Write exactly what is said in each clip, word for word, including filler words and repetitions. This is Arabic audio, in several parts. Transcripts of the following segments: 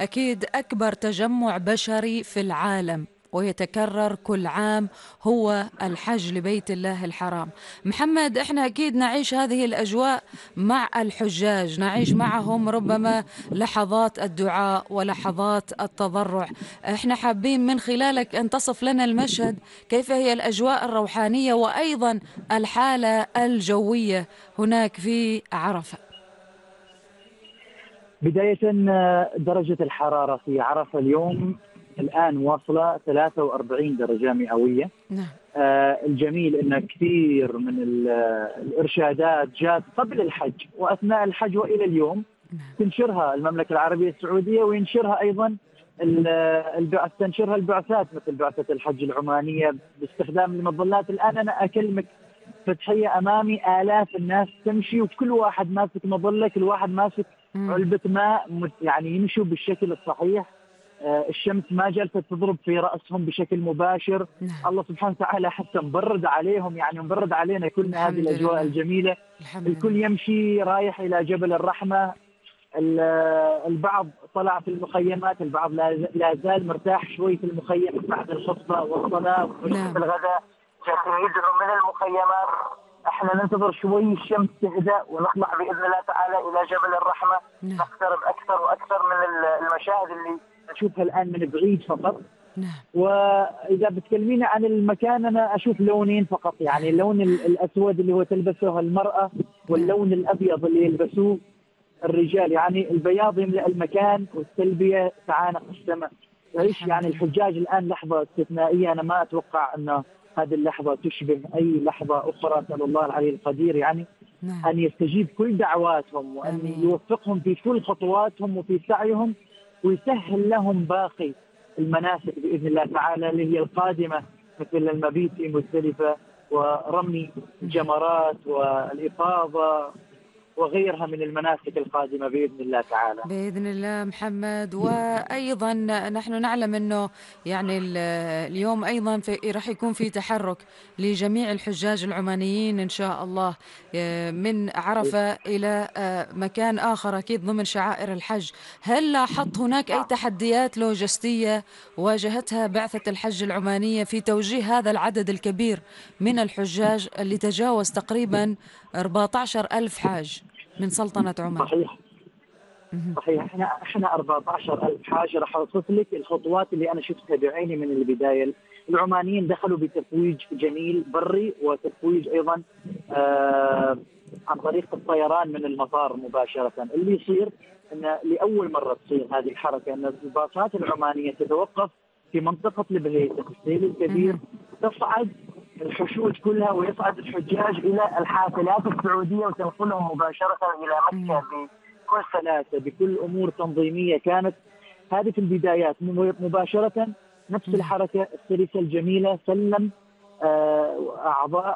أكيد أكبر تجمع بشري في العالم ويتكرر كل عام هو الحج لبيت الله الحرام. محمد، احنا اكيد نعيش هذه الاجواء مع الحجاج، نعيش معهم ربما لحظات الدعاء ولحظات التضرع. احنا حابين من خلالك ان تصف لنا المشهد، كيف هي الاجواء الروحانية وايضا الحالة الجوية هناك في عرفة. بداية، آه، درجة الحرارة في عرفة اليوم الآن واصلة ثلاثة وأربعين درجة مئوية. نعم. آه، الجميل أن كثير من ال- آه، الإرشادات جاءت قبل الحج وأثناء الحج وإلى اليوم تنشرها المملكة العربية السعودية، وينشرها أيضا ال- آه، البعث تنشرها البعثات مثل بعثة الحج العمانية باستخدام المظلات. الآن أنا أكلمك فتحية أمامي آلاف الناس تمشي وكل واحد ماسك مظلة، كل واحد ماسك مم. علبة ماء، مت- يعني يمشوا بالشكل الصحيح. آه، الشمس ما جالسة تضرب في رأسهم بشكل مباشر. نعم. الله سبحانه وتعالى حتى مبرد عليهم، يعني مبرد علينا كلنا هذه الحمد الأجواء لله. الجميلة. الحمد الكل لله. يمشي رايح إلى جبل الرحمة. ال- البعض طلع في المخيمات، البعض لا لا زال مرتاح شوي في المخيم بعد الخطبة والصلاة ووجبة نعم. الغداء، جالسين يدعوا من المخيمات. احنا ننتظر شوي الشمس تهدأ ونطلع بإذن الله تعالى إلى جبل الرحمة، نعم. نقترب أكثر وأكثر من ال- المشاهد اللي نشوفها الآن من بعيد فقط. نعم. وإذا بتكلمينا عن المكان أنا أشوف لونين فقط، يعني اللون ال- الأسود اللي هو تلبسه المرأة، نعم. واللون الأبيض اللي يلبسوه الرجال. يعني البياض يملأ المكان والتلبية تعانق السماء. ليش الحمد يعني لله. الحجاج الآن لحظة استثنائية، أنا ما أتوقع أن هذه اللحظة تشبه أي لحظة أخرى. أسأل الله العلي القدير يعني نعم. أن يستجيب كل دعواتهم، وأن آمين. يوفقهم في كل خطواتهم وفي سعيهم، ويسهل لهم باقي المناسك بإذن الله تعالى اللي هي القادمة، مثل المبيت في مزدلفة ورمي الجمرات والإفاضة وغيرها من المناسك القادمة بإذن الله تعالى. بإذن الله محمد. وأيضا نحن نعلم أنه يعني ال- اليوم أيضا في راح يكون في تحرك لجميع الحجاج العمانيين إن شاء الله، آه، من عرفة إلى آه، مكان آخر أكيد ضمن شعائر الحج. هل لاحظت هناك أي نعم. تحديات لوجستية واجهتها بعثة الحج العمانية في توجيه هذا العدد الكبير من الحجاج اللي تجاوز تقريبا أربعة عشر ألف حاج من سلطنة عمان؟ صحيح. مهم. صحيح، احنا احنا أربعة عشر ألف حاجه. راح اوصف لك الخطوات اللي انا شفتها بعيني من البدايه. العمانيين دخلوا بتتويج جميل بري، وتتويج ايضا آه عن طريق الطيران من المطار مباشره. اللي يصير ان لاول مره تصير هذه الحركه، ان الباصات العمانيه تتوقف في منطقه البهيسه، السيل الكبير، مهم. تصعد الحشود كلها ويصعد الحجاج الى الحافلات السعوديه وتنقلهم مباشره الى مم. مكه بكل سلاسه، بكل امور تنظيميه. كانت هذه في البدايات مباشره نفس نعم. الحركه السلسه الجميله. سلم آه، اعضاء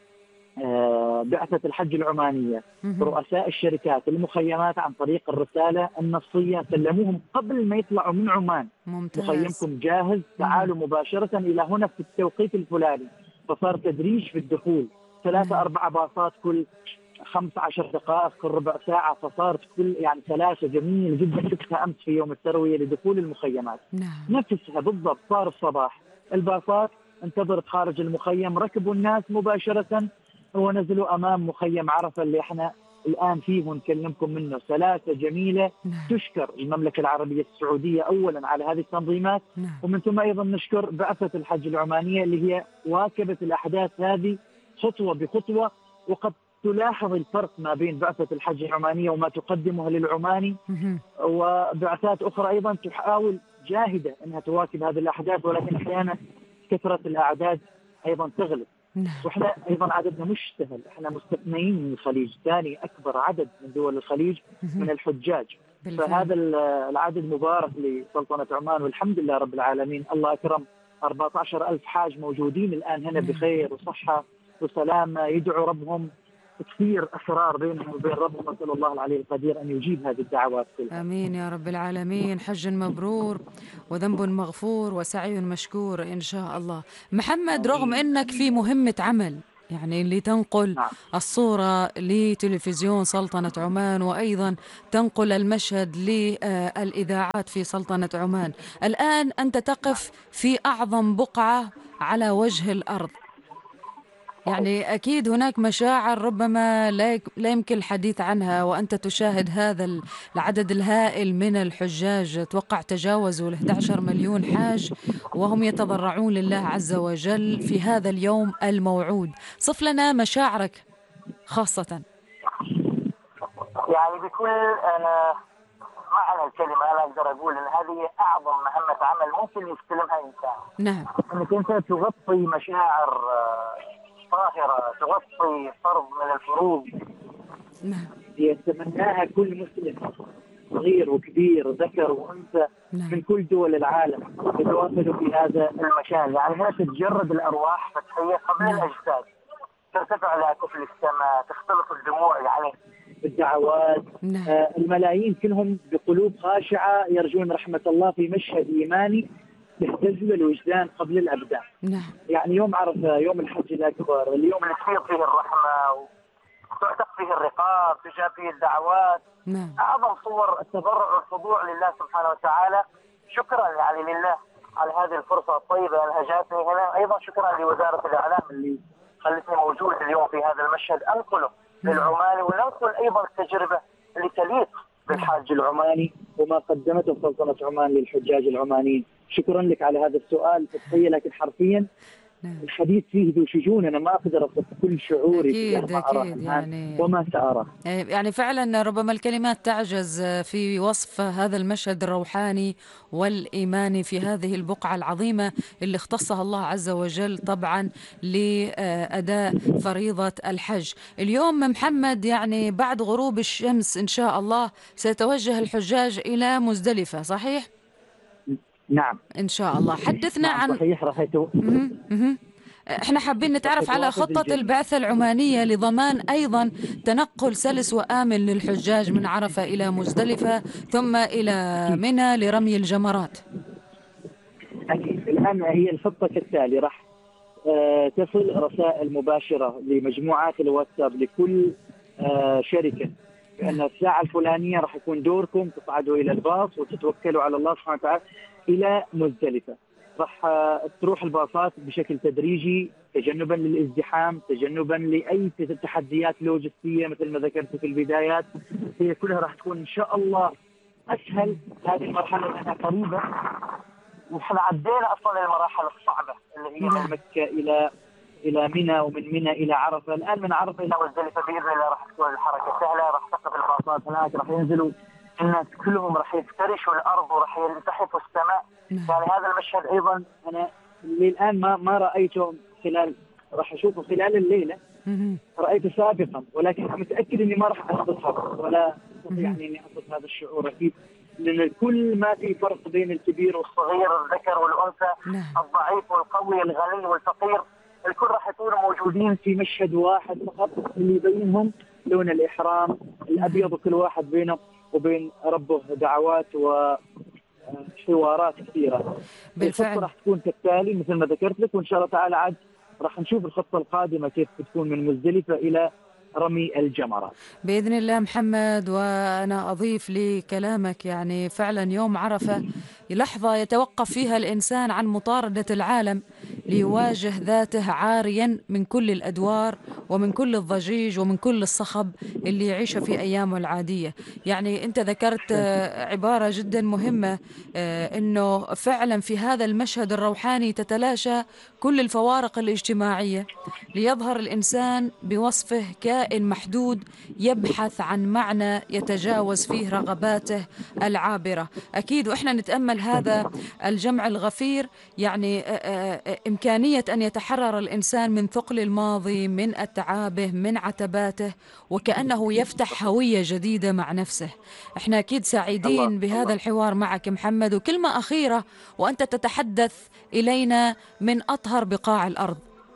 آه، بعثه الحج العمانيه مهم. رؤساء الشركات المخيمات عن طريق الرساله النصيه، سلموهم قبل ما يطلعوا من عمان: ممتاز. مخيمكم جاهز، مهم. تعالوا مباشره الى هنا في التوقيت الفلاني. فصار تدريج في الدخول، ثلاثة نعم. أربع باصات كل خمس عشر دقائق، كل ربع ساعة. فصارت كل يعني سلاسة جميل جدا. شفتها أمس في يوم التروية لدخول المخيمات، نعم. نفسها بالضبط. صار الصباح، الباصات انتظرت خارج المخيم، ركبوا الناس مباشرة ونزلوا أمام مخيم عرفة اللي احنا الآن فيه ونكلمكم منه. سلاسة جميلة. نعم. تشكر المملكة العربية السعودية أولا على هذه التنظيمات، نعم. ومن ثم أيضا نشكر بعثة الحج العمانية اللي هي واكبت الأحداث هذه خطوة بخطوة. وقد تلاحظ الفرق ما بين بعثة الحج العمانية وما تقدمه للعماني مهم. وبعثات أخرى أيضا تحاول جاهدة أنها تواكب هذه الأحداث، ولكن أحيانا كثرة الأعداد أيضا تغلب. نعم. واحنا ايضا عددنا مش سهل، احنا مستثنيين من الخليج، ثاني اكبر عدد من دول الخليج مهم. من الحجاج. بالفعل. فهذا ال- العدد مبارك لسلطنة عمان، والحمد لله رب العالمين. الله اكرم، أربعة عشر ألف حاج موجودين الان هنا نعم. بخير وصحة وسلامة، يدعوا ربهم. كثير اسرار بينهم وبين ربهم. اسال الله العلي القدير ان يجيب هذه الدعوات كلها. آمين يا رب العالمين. حج مبرور وذنب مغفور وسعي مشكور إن شاء الله. محمد، رغم امين أنك امين في يا رب. مهمة عمل، يعني لتنقل نعم. الصورة لتلفزيون سلطنة عمان، وأيضا تنقل المشهد للإذاعات في سلطنة عمان. الآن أنت تقف في أعظم بقعة على وجه الأرض، يعني أكيد هناك مشاعر ربما لا لا يمكن الحديث عنها، وأنت تشاهد هذا العدد الهائل من الحجاج، أتوقع تجاوزوا ال إحدى عشر مليون حاج، وهم يتضرعون لله عز وجل في هذا اليوم الموعود. صف لنا مشاعرك خاصة. يعني بكل أنا معنى الكلمة أنا أقدر أقول أن هذه أعظم مهمة عمل ممكن يستلمها إنسان. نعم. أنك أنت تغطي مشاعر طاهرة، تغطي فرض من الفروض نعم. يتمناها كل مسلم صغير وكبير ذكر وأنثى نعم. من كل دول العالم يتواصلوا في هذا المكان. يعني هنا تتجرد الأرواح فتحية قبل نعم. الأجساد، ترتفع لها كفل السماء، تختلط الدموع يعني بالدعوات. نعم. آه الملايين كلهم بقلوب خاشعة يرجون رحمة الله في مشهد إيماني يهتز الوجدان قبل الأبدان. نعم. يعني يوم عرفة، يوم الحج الأكبر، اليوم اللي تفيض فيه الرحمة وتعتق فيه الرقاب، تجاب فيه الدعوات. نعم. أعظم صور التضرع والخضوع لله سبحانه وتعالى. شكرا يعني لله على هذه الفرصة الطيبة أنها جاتني هنا. أيضا شكرا لوزارة الإعلام اللي خلتني موجود اليوم في هذا المشهد، أنقله للعماني وننقل أيضا التجربة اللي تليق بالحاج العماني وما قدمته سلطنة عمان للحجاج العمانيين. شكرا لك على هذا السؤال فتحية، لكن حرفيا الحديث فيه ذو شجون، أنا ما أقدر أصف كل شعوري. أكيد أكيد يعني وما سأرى يعني فعلا ربما الكلمات تعجز في وصف هذا المشهد الروحاني والإيماني في هذه البقعة العظيمة اللي اختصها الله عز وجل طبعا لأداء فريضة الحج. اليوم محمد يعني بعد غروب الشمس إن شاء الله سيتوجه الحجاج إلى مزدلفة، صحيح؟ نعم إن شاء الله. حدثنا نعم عن صحيح. راح يتو... احنا حابين نتعرف على خطة البعثة العمانية لضمان أيضا تنقل سلس وآمن للحجاج من عرفة إلى مزدلفة ثم إلى منى لرمي الجمرات. أكيد. الآن هي الخطة كالتالي: راح تصل رسائل مباشرة لمجموعات الواتساب لكل شركة بأن الساعة الفلانية راح يكون دوركم تصعدوا إلى الباص وتتوكلوا على الله سبحانه وتعالى إلى مزدلفة. راح تروح الباصات بشكل تدريجي تجنبا للازدحام، تجنبا لأي تحديات لوجستية مثل ما ذكرت في البدايات. هي كلها راح تكون إن شاء الله أسهل. هذه المرحلة لأنها قريبة وإحنا عدينا أصلا المراحل الصعبة اللي هي من مكة إلى إلى منى ومن منى إلى عرفة. الآن من عرفة إلى مزدلفة بإذن الله راح تكون الحركة سهلة، راح تقف الباصات هناك، راح ينزلوا الناس كلهم، راح يفترشوا الأرض وراح يلتحفوا السماء. يعني هذا المشهد أيضا أنا اللي الآن ما ما رأيته خلال راح أشوفه خلال الليلة، رأيته سابقا، ولكن متأكد إني ما راح أصدقها ولا أستطيع إني أصدق هذا الشعور أكيد، لأن الكل ما في فرق بين الكبير والصغير، الذكر والأنثى، الضعيف والقوي، الغني والفقير، الكل راح يكونوا موجودين في مشهد واحد فقط اللي يبينهم لون الإحرام الأبيض، وكل واحد بينه وبين ربه دعوات وحوارات كثيرة. الخطة راح تكون كالتالي مثل ما ذكرت لك، وإن شاء الله تعالى عاد راح نشوف الخطة القادمة كيف بتكون من مزدلفة إلى رمي الجمرات بإذن الله. محمد، وأنا أضيف لكلامك يعني فعلا يوم عرفة لحظة يتوقف فيها الإنسان عن مطاردة العالم ليواجه ذاته عاريا من كل الأدوار ومن كل الضجيج ومن كل الصخب اللي يعيشه في أيامه العادية. يعني أنت ذكرت عبارة جدا مهمة، أنه فعلا في هذا المشهد الروحاني تتلاشى كل الفوارق الاجتماعية ليظهر الإنسان بوصفه كائن محدود يبحث عن معنى يتجاوز فيه رغباته العابرة. أكيد وإحنا نتأمل هذا الجمع الغفير، يعني إمكانية أن يتحرر الإنسان من ثقل الماضي، من أتعابه، من عتباته، وكأنه يفتح هوية جديدة مع نفسه. إحنا أكيد سعيدين الله بهذا الله. الحوار معك محمد. وكلمة أخيرة وأنت تتحدث إلينا من أطهر بقاع الأرض.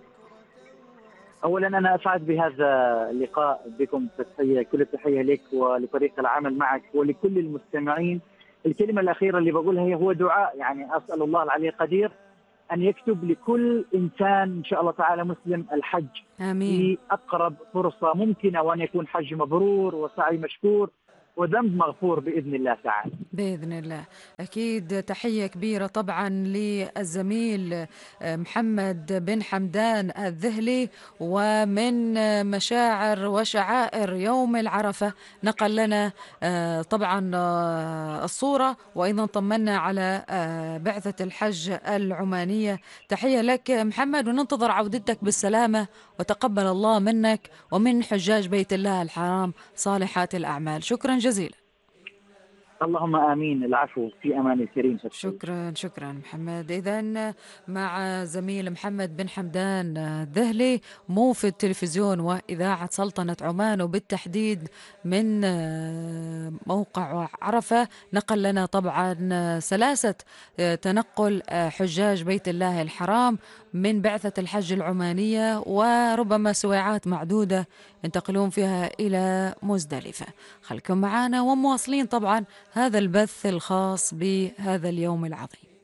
أولا أنا أسعد بهذا اللقاء بكم، تحية كل التحية لك ولفريق العمل معك ولكل المستمعين. الكلمة الأخيرة اللي بقولها هي هو دعاء، يعني أسأل الله العلي القدير أن يكتب لكل إنسان إن شاء الله تعالى مسلم الحج آمين. في أقرب فرصة ممكنة، وأن يكون حج مبرور وسعي مشكور وذنب مغفور بإذن الله تعالى. بإذن الله. أكيد تحية كبيرة طبعا للزميل محمد بن حمدان الذهلي، ومن مشاعر وشعائر يوم العرفة نقل لنا طبعا الصورة، وأيضا طمنا على بعثة الحج العمانية. تحية لك محمد، وننتظر عودتك بالسلامة، وتقبل الله منك ومن حجاج بيت الله الحرام صالحات الأعمال. شكرا جزيلا. اللهم آمين. العفو، في أمان الكريم. شكرا شكرا محمد. إذن مع زميل محمد بن حمدان الذهلي موفد تلفزيون وإذاعة سلطنة عمان، وبالتحديد من موقع عرفة، نقل لنا طبعا سلاسة تنقل حجاج بيت الله الحرام من بعثة الحج العمانية، وربما سويعات معدودة ينتقلون فيها إلى مزدلفة. خلكم معنا ومواصلين طبعا هذا البث الخاص بهذا اليوم العظيم.